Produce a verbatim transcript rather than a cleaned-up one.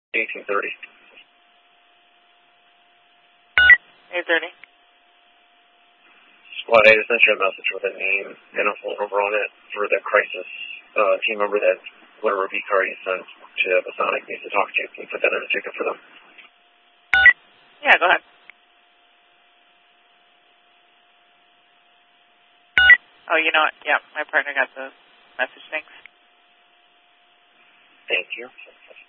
eighteen thirty. eight thirty. Squad eight, I sent you a message with a name and a phone number on it for the crisis uh, team member that whatever V card you sent to Masonic needs to talk to you. Can you put that in a ticket for them? Yeah, go ahead. Oh, you know what? Yeah, my partner got the message. Thanks. Thank you.